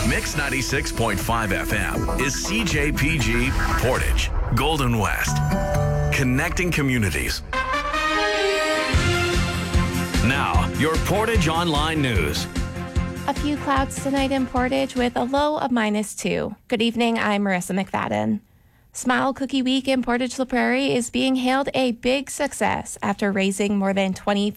Mix 96.5 FM is CJPG Portage, Golden West. Connecting communities. Now, your Portage Online News. A few clouds tonight in Portage with a low of -2. Good evening, I'm Marissa McFadden. Smile Cookie Week in Portage La Prairie is being hailed a big success after raising more than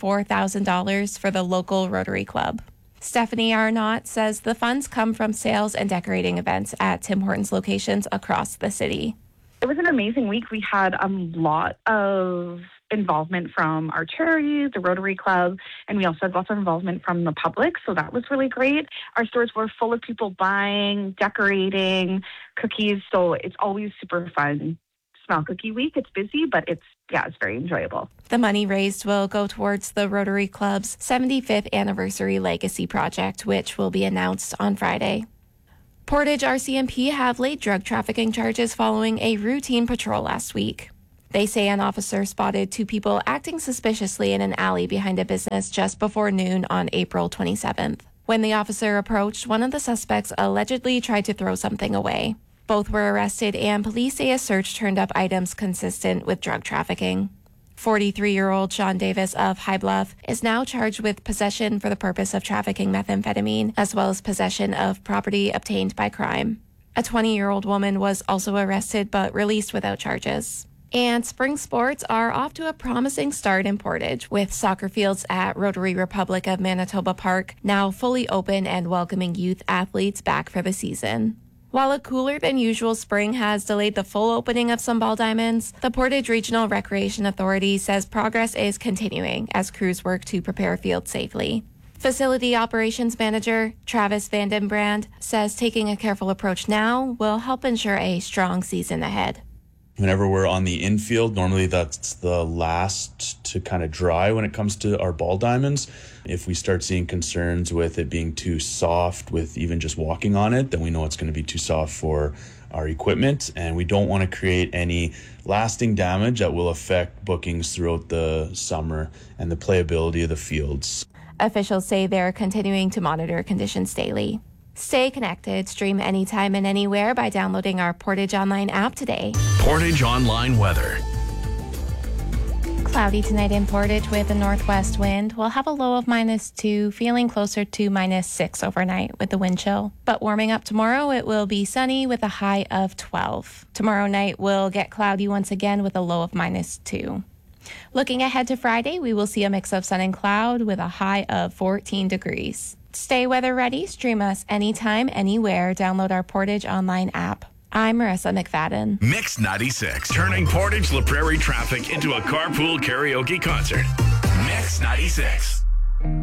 $24,000 for the local Rotary Club. Stephanie Arnott says the funds come from sales and decorating events at Tim Hortons locations across the city. It was an amazing week. We had a lot of involvement from our charities, the Rotary Club, and we also had lots of involvement from the public, so that was really great. Our stores were full of people buying, decorating, cookies, so it's always super fun. Smile Cookie Week, it's busy, but it's very enjoyable. The money raised will go towards the Rotary Club's 75th anniversary legacy project, which will be announced on Friday. Portage RCMP have laid drug trafficking charges following a routine patrol last week. They say an officer spotted two people acting suspiciously in an alley behind a business just before noon on April 27th. When the officer approached, one of the suspects allegedly tried to throw something away. Both were arrested, and police say a search turned up items consistent with drug trafficking. 43-year-old Sean Davis of High Bluff is now charged with possession for the purpose of trafficking methamphetamine, as well as possession of property obtained by crime. A 20-year-old woman was also arrested but released without charges. And spring sports are off to a promising start in Portage, with soccer fields at Rotary Republic of Manitoba Park now fully open and welcoming youth athletes back for the season. While a cooler than usual spring has delayed the full opening of some ball diamonds, the Portage Regional Recreation Authority says progress is continuing as crews work to prepare fields safely. Facility Operations Manager Travis Vandenbrand says taking a careful approach now will help ensure a strong season ahead. Whenever we're on the infield, normally that's the last to kind of dry when it comes to our ball diamonds. If we start seeing concerns with it being too soft with even just walking on it, then we know it's going to be too soft for our equipment, and we don't want to create any lasting damage that will affect bookings throughout the summer and the playability of the fields. Officials say they're continuing to monitor conditions daily. Stay connected. Stream anytime and anywhere by downloading our Portage Online app today. Portage Online weather. Cloudy tonight in Portage with a northwest wind. We'll have a low of -2, feeling closer to -6 overnight with the wind chill. But warming up tomorrow, it will be sunny with a high of 12. Tomorrow night will get cloudy once again with a low of -2. Looking ahead to Friday, we will see a mix of sun and cloud with a high of 14 degrees. Stay weather ready. Stream us anytime, anywhere. Download our Portage Online app. I'm Marissa McFadden. Mix 96, turning Portage La Prairie traffic into a carpool karaoke concert. Mix 96.